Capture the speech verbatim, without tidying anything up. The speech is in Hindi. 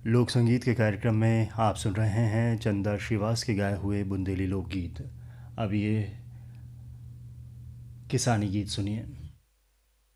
लोक संगीत के कार्यक्रम में आप सुन रहे हैं चंदा श्रीवास के गाए हुए बुंदेली लोकगीत। अब ये किसानी गीत सुनिए।